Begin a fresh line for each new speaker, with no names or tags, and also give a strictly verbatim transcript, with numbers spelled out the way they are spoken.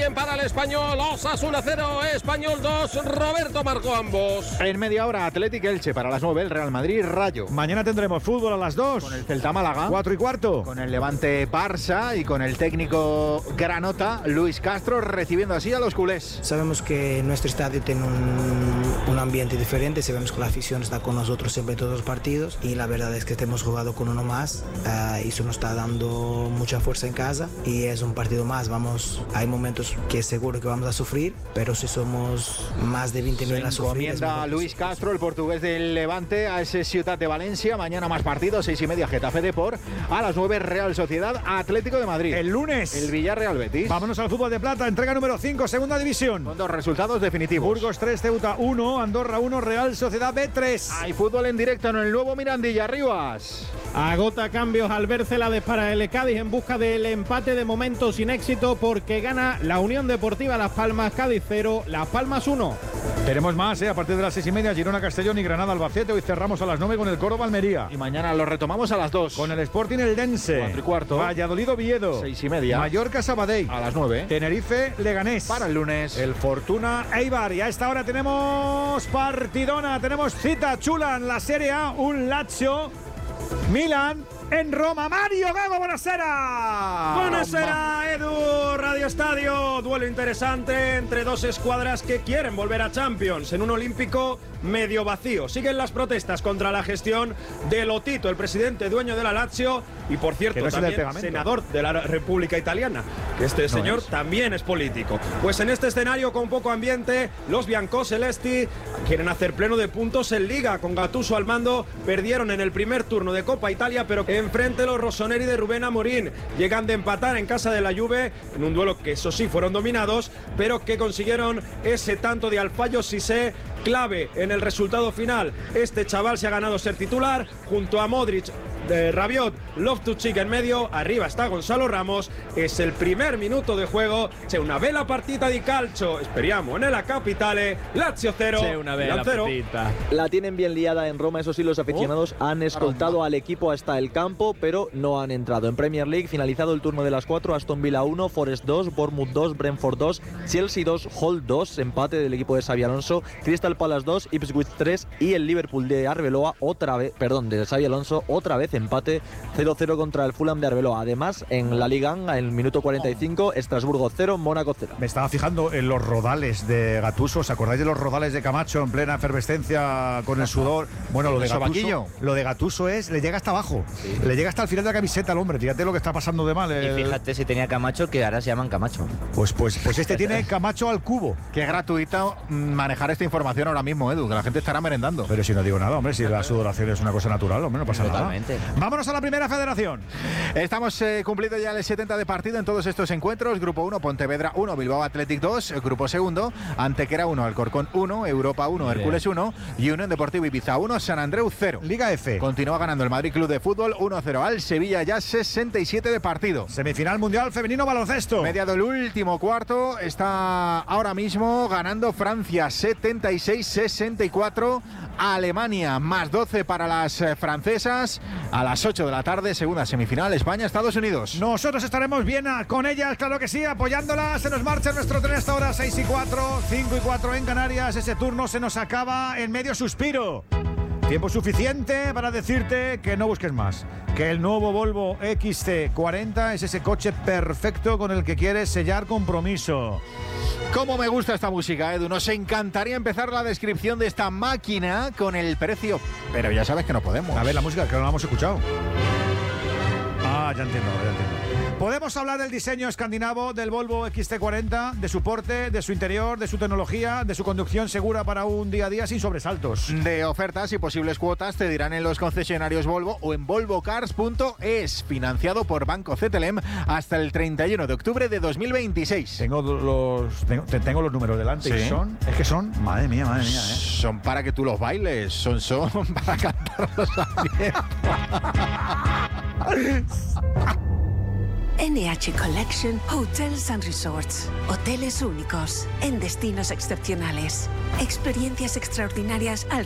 también para el Español. Osasuna cero, Español dos. Roberto marcó ambos.
En media hora, Athletic Elche. Para las nueve, el Real Madrid Rayo.
Mañana tendremos fútbol a las dos.
Con el Celta Málaga.
Cuatro y cuarto.
Con el Levante Barça y con el técnico granota Luis Castro, recibiendo así a los culés.
Sabemos que nuestro estadio tiene un, un ambiente diferente. Sabemos que la afición está con nosotros siempre en todos los partidos. Y la verdad es que hemos jugado con uno más. Uh, y eso nos está dando mucha fuerza en casa. Y es un partido más. Vamos, hay momentos que seguro que vamos a sufrir. Pero si somos más de veinte mil a sufrir.
Encomienda Luis Castro, el portugués del Levante, a ese Ciutat de Valencia. Mañana más partidos, seis y media Getafe Depor. A las nueve Real Sociedad Atlético de Madrid.
El lunes
el Villarreal Betis.
Vámonos al fútbol de plata, entrega número cinco, segunda división.
Con dos resultados definitivos.
Burgos tres, Ceuta uno, Andorra uno, Real Sociedad B tres.
Hay fútbol en directo en el nuevo Mirandilla Rivas.
Agota cambios al Celades para el Cádiz en busca del empate, de momento sin éxito, porque gana la Unión Deportiva Las Palmas. Cádiz cero, Las Palmas uno.
Tenemos más, ¿eh? A partir de las seis y media, Girona, Castellón y Granada, Albacete. Hoy cerramos a las nueve con el Córdoba, Almería.
Y mañana lo retomamos a las dos.
Con el Sporting Eldense.
Cuatro y cuarto.
Valladolid, Oviedo.
Seis y media.
Mallorca, Sabadell.
A las nueve.
Tenerife, Leganés.
Para el lunes.
El Fortuna, Eibar. Y a esta hora tenemos partidona. Tenemos cita chula en la Serie A. Un Lazio, Milan en Roma. Mario Gago, buonasera.
Buonasera, Edu. Radio Estadio. Duelo interesante entre dos escuadras que quieren volver a Champions en un olímpico medio vacío. Siguen las protestas contra la gestión de Lotito, el presidente dueño de la Lazio y, por cierto,
no
también senador de la República Italiana. Que este no señor es. también es político. Pues en este escenario con poco ambiente, los biancocelesti quieren hacer pleno de puntos en Liga. Con Gattuso al mando, perdieron en el primer turno de Copa Italia, pero enfrente los rossoneri de Rubén Amorín llegan de empatar en casa de la Juve en un duelo que eso sí fueron dominados, pero que consiguieron ese tanto de Alfayos Cissé, clave en el resultado final. Este chaval se ha ganado ser titular junto a Modric, de Rabiot, Loftus-Cheek en medio, arriba está Gonzalo Ramos. Es el primer minuto de juego. C'è una bella partita di calcio, speriamo nella capitale. Lazio cero,
C'è una bella partita.
La tienen bien liada en Roma, eso sí, los aficionados oh, han escoltado al equipo hasta el campo, pero no han entrado. En Premier League, finalizado el turno de las cuatro, Aston Villa uno, Forest dos, Bournemouth dos, Brentford dos, Chelsea dos, Hull dos, empate del equipo de Xabi Alonso, Crystal Palace dos, Ipswich tres y el Liverpool de Arbeloa otra vez, perdón, de Xabi Alonso otra vez empate cero cero contra el Fulham de Arbeloa. Además, en la Liga, en el minuto cuarenta y cinco, Estrasburgo cero, Mónaco cero.
Me estaba fijando en los rodales de Gattuso. ¿Os acordáis de los rodales de Camacho en plena efervescencia con el sudor? Bueno, lo de Gattuso, lo de Gattuso es, le llega hasta abajo, sí. le llega hasta el final de la camiseta al hombre. Fíjate lo que está pasando de mal.
El... Y fíjate si tenía Camacho, que ahora se llaman Camacho.
Pues, pues, pues este tiene Camacho al cubo.
Qué gratuito manejar esta información ahora mismo, Edu, que la gente estará merendando.
Pero si no digo nada, hombre, si la sudoración es una cosa natural, hombre, no pasa
Totalmente.
nada. Vámonos a la primera federación.
Estamos eh, cumplido ya el setenta de partido en todos estos encuentros. Grupo uno, Pontevedra uno, Bilbao Athletic dos. Grupo segundo, Antequera uno, Alcorcón uno, Europa uno, Hércules uno y Unión Deportivo Ibiza uno, San Andreu cero.
Liga F.
Continúa ganando el Madrid Club de Fútbol uno cero al Sevilla, ya sesenta y siete de partido.
Semifinal mundial femenino baloncesto.
Mediado el último cuarto, está ahora mismo ganando Francia setenta y seis sesenta y cuatro. Alemania más doce para las eh, francesas. A las ocho de la tarde, segunda semifinal, España-Estados Unidos.
Nosotros estaremos bien con ellas, claro que sí, apoyándolas. Se nos marcha nuestro tren hasta ahora, seis y cuatro, cinco y cuatro en Canarias. Ese turno se nos acaba en medio suspiro. Tiempo suficiente para decirte que no busques más, que el nuevo Volvo X C cuarenta es ese coche perfecto con el que quieres sellar compromiso.
Cómo me gusta esta música, Edu. Nos encantaría empezar la descripción de esta máquina con el precio, pero ya sabes que no podemos.
A ver la música, que no la hemos escuchado. Ah, ya entiendo, ya entiendo. Podemos hablar del diseño escandinavo del Volvo X C cuarenta, de su porte, de su interior, de su tecnología, de su conducción segura para un día a día sin sobresaltos.
De ofertas y posibles cuotas te dirán en los concesionarios Volvo o en volvo cars punto es, financiado por Banco C T L M hasta el treinta y uno de octubre de dos mil veintiséis.
Tengo los tengo, tengo los números delante. ¿Sí? Y son, es que son, madre mía, madre mía, ¿eh?
Son para que tú los bailes, son, son para cantarlos también.
N H Collection Hotels and Resorts. Hoteles únicos en destinos excepcionales. Experiencias extraordinarias al